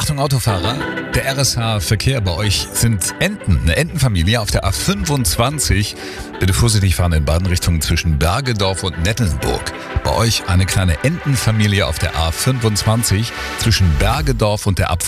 Achtung Autofahrer, der RSH-Verkehr bei euch sind Enten, eine Entenfamilie auf der A25. Bitte vorsichtig fahren in beiden Richtungen zwischen Bergedorf und Nettelnburg. Bei euch eine kleine Entenfamilie auf der A25 zwischen Bergedorf und der